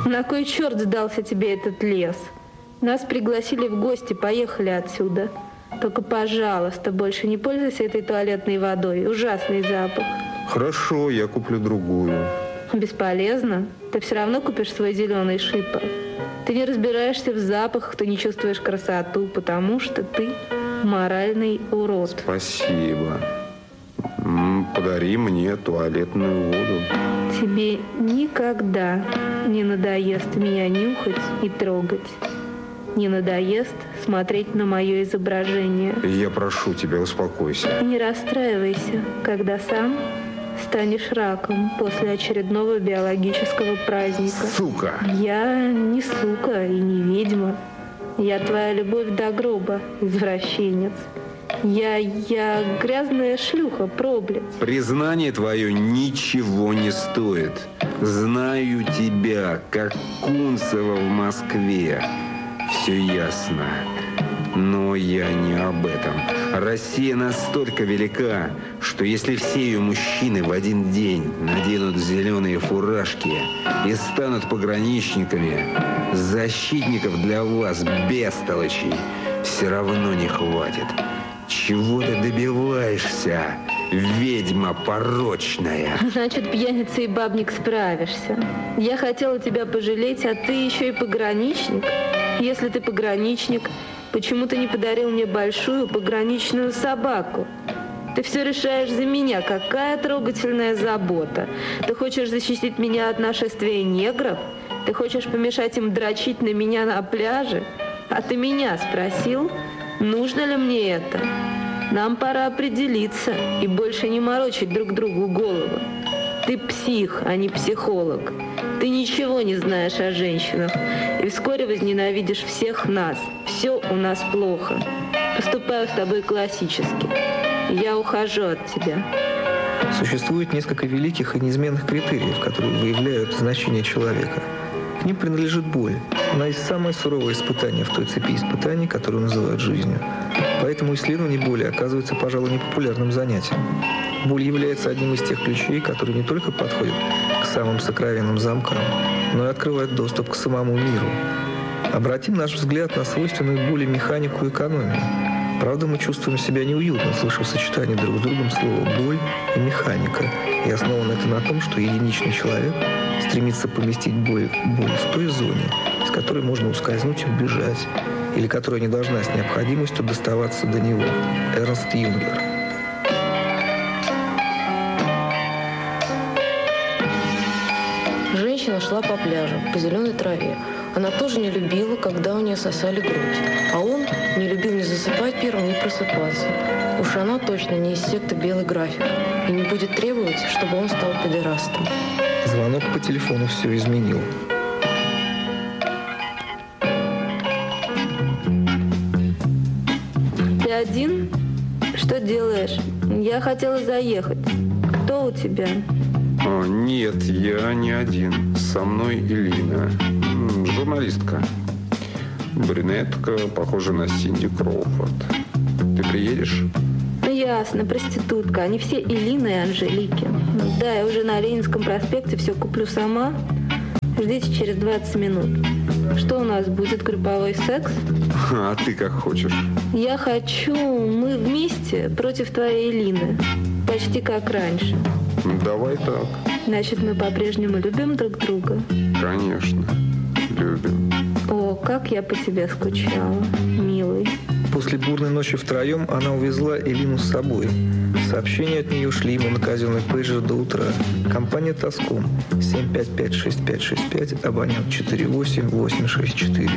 На кой черт сдался тебе этот лес? Нас пригласили в гости, поехали отсюда. Только, пожалуйста, больше не пользуйся этой туалетной водой. Ужасный запах. Хорошо, я куплю другую. Бесполезно. Ты все равно купишь свой зеленый шипр. Ты не разбираешься в запахах, ты не чувствуешь красоту, потому что ты моральный урод. Спасибо. Подари мне туалетную воду. Тебе никогда не надоест меня нюхать и трогать. Не надоест смотреть на мое изображение. Я прошу тебя, успокойся. Не расстраивайся, когда сам станешь раком после очередного биологического праздника. Сука! Я не сука и не ведьма. Я твоя любовь до гроба, извращенец. Я грязная шлюха, проблеск. Признание твое ничего не стоит. Знаю тебя, как Кунцева в Москве. Все ясно. Но я не об этом. Россия настолько велика, что если все ее мужчины в один день наденут зеленые фуражки и станут пограничниками, защитников для вас, бестолочей, все равно не хватит. Чего ты добиваешься, ведьма порочная? Значит, пьяница и бабник справишься. Я хотела тебя пожалеть, а ты еще и пограничник. Если ты пограничник, почему ты не подарил мне большую пограничную собаку? Ты все решаешь за меня. Какая трогательная забота. Ты хочешь защитить меня от нашествия негров? Ты хочешь помешать им дрочить на меня на пляже? А ты меня спросил, нужно ли мне это? Нам пора определиться и больше не морочить друг другу голову. Ты псих, а не психолог. Ты ничего не знаешь о женщинах. И вскоре возненавидишь всех нас. Все у нас плохо. Поступаю с тобой классически. Я ухожу от тебя. Существует несколько великих и неизменных критериев, которые выявляют значение человека. К ним принадлежит боль. Она есть самое суровое испытание в той цепи испытаний, которую называют жизнью. Поэтому исследование боли оказывается, пожалуй, непопулярным занятием. Боль является одним из тех ключей, которые не только подходят к самым сокровенным замкам, но и открывают доступ к самому миру. Обратим наш взгляд на свойственную боли механику и экономию. Правда, мы чувствуем себя неуютно, слыша в сочетании друг с другом слова «боль» и «механика». И основано это на том, что единичный человек стремится поместить боль в той зоне, с которой можно ускользнуть и убежать, или которая не должна с необходимостью доставаться до него. Эрнст Юнгер. Женщина шла по пляжу, по зеленой траве. Она тоже не любила, когда у нее сосали грудь. А он не любил ни засыпать первым, ни просыпаться. Уж она точно не из секты «Белый график» и не будет требовать, чтобы он стал педерастом. Звонок по телефону все изменил. Ты один? Что делаешь? Я хотела заехать. Кто у тебя? Нет, я не один. Со мной Элина. Журналистка. Брюнетка, похожа на Синди Кроуфорд. Ты приедешь? Ясно, проститутка. Они все Элины и Анжелики. Да, я уже на Ленинском проспекте все куплю сама. Ждите через 20 минут. Что у нас будет, групповой секс? А ты как хочешь. Я хочу, мы вместе против твоей Элины. Почти как раньше. Давай так. Значит, мы по-прежнему любим друг друга? Конечно, любим. О, как я по тебе скучала, милый. После бурной ночи втроем она увезла Элину с собой. Сообщения от нее шли ему на казенный пейджер до утра. Компания «Тоском» 7556565, абонент 48864.